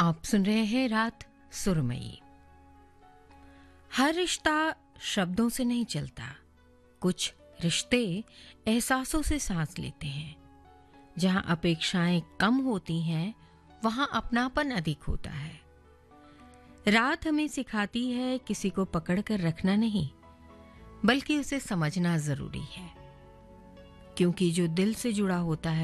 आप सुन रहे हैं रात सुरमई। हर रिश्ता शब्दों से नहीं चलता, कुछ रिश्ते एहसासों से सांस लेते हैं। जहां अपेक्षाएं कम होती हैं, वहां अपनापन अधिक होता है। रात हमें सिखाती है किसी को पकड़ कर रखना नहीं, बल्कि उसे समझना जरूरी है, क्योंकि जो दिल से जुड़ा होता है